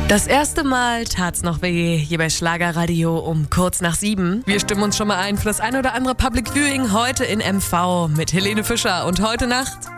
Das erste Mal tat's noch weh, hier bei Schlagerradio um kurz nach 7. Wir stimmen uns schon mal ein für das ein oder andere Public Viewing heute in MV mit Helene Fischer und heute Nacht